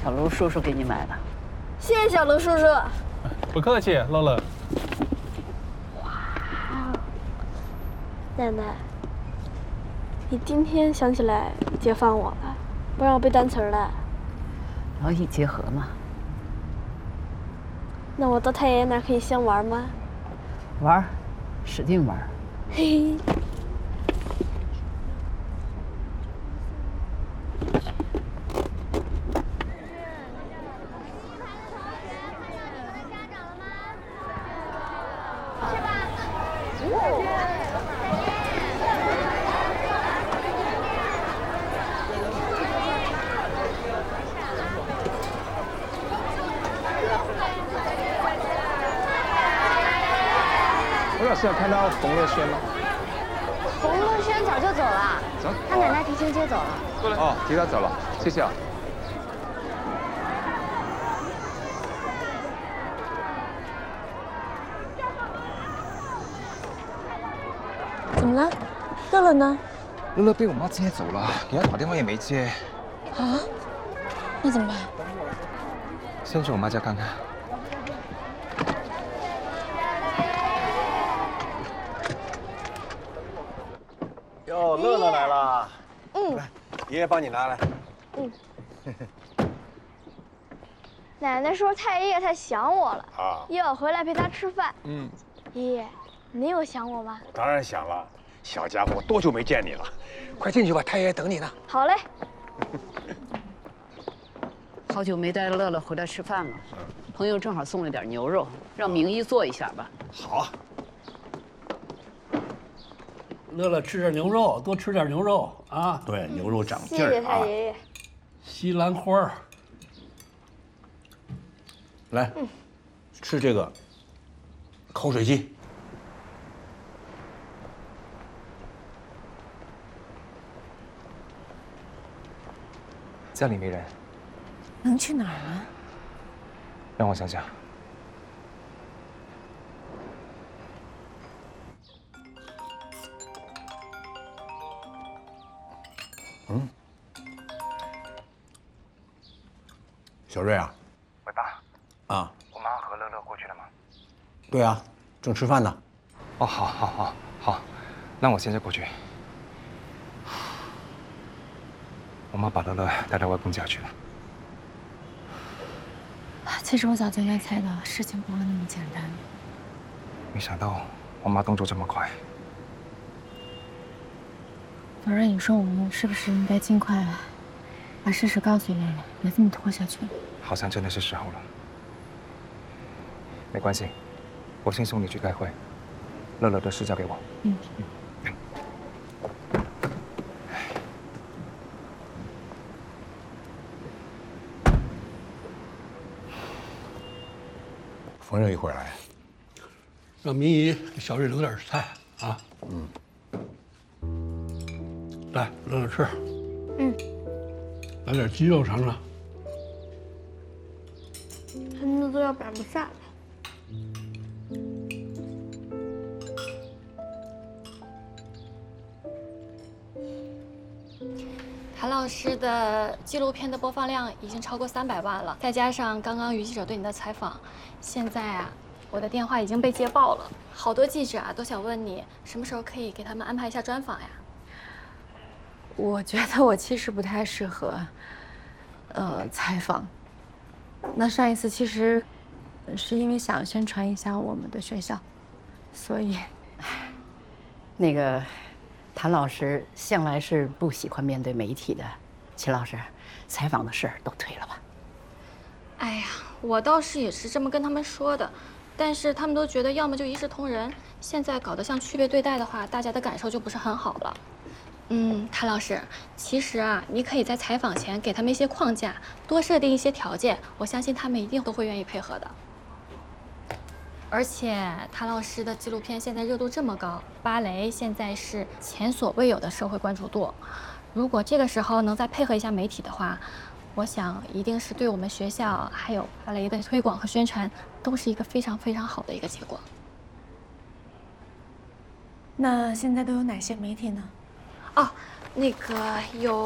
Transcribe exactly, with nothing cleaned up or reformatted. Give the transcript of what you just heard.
小卢叔叔给你买的。 谢谢小卢叔叔。 不客气，乐乐。 哇，奶奶，你今天想起来解放我了，不让我背单词了。 劳逸结合嘛。 那我到太爷爷那儿可以先玩吗？ 玩，使劲玩。 嘿嘿。 吴老师有看到冯乐轩吗？ 冯乐轩早就走了， 走， 他奶奶提前接走了。 过来。哦，提早走了，谢谢啊。 怎么了？乐乐呢？ 乐乐被我妈接走了，给她打电话也没接。 啊？那怎么办？ 先去我妈家看看。 哟，乐乐来了。 嗯， 来，爷爷帮你拿来。 嗯。奶奶说太爷爷太想我了， 啊， 要我回来陪他吃饭。 嗯， 爷爷，你有想我吗？ 当然想了。小家伙，多久没见你了？快进去吧，太爷爷等你呢。 好嘞。 好久没带乐乐回来吃饭了，朋友正好送了点牛肉，让明一做一下吧。 好啊。 乐乐吃点牛肉，多吃点牛肉啊！ 对，牛肉长谢谢劲儿啊！ 太爷爷。 西兰花， 来，吃这个口水鸡。 家里没人， 能去哪儿呢？ 让我想想。 嗯，小瑞啊， 喂，爸。 啊， 我妈和乐乐过去了吗？ 对啊，正吃饭呢。 哦，好，好，好，好，那我现在过去。我妈把乐乐带到外公家去了。 其实我早就应该猜到，事情不会那么简单。 没想到我妈动作这么快。 否认，你说我们是不是应该尽快把事实告诉乐乐，别这么拖下去了？ 好像真的是时候了。没关系，我先送你去开会，乐乐的事交给我。 嗯。 嗯冯热一会儿来， 让明姨给小瑞留点菜啊。嗯。 来，乐乐吃。 嗯。 来点鸡肉尝尝。 真的都要摆不下了。 谭老师的纪录片的播放量已经超过三百万了，再加上刚刚于记者对你的采访，现在啊，我的电话已经被接爆了，好多记者啊都想问你什么时候可以给他们安排一下专访呀？ 我觉得我其实不太适合，呃，采访。那上一次其实是因为想宣传一下我们的学校，所以， 那个，谭老师向来是不喜欢面对媒体的。秦老师，采访的事儿都推了吧。 哎呀，我倒是也是这么跟他们说的，但是他们都觉得要么就一视同仁，现在搞得像区别对待的话，大家的感受就不是很好了。 嗯，谭老师，其实啊，你可以在采访前给他们一些框架，多设定一些条件，我相信他们一定都会愿意配合的。而且，谭老师的纪录片现在热度这么高，芭蕾现在是前所未有的社会关注度。如果这个时候能再配合一下媒体的话，我想一定是对我们学校还有芭蕾的推广和宣传都是一个非常非常好的一个结果。 那现在都有哪些媒体呢？ 哦，那个有